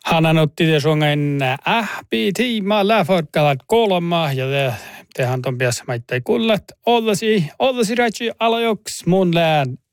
Han otti det sången tiimaa lähforkkalat kolma ja tehän ton piässä maittai kullat. Ollasi rätsi alajoks mun lään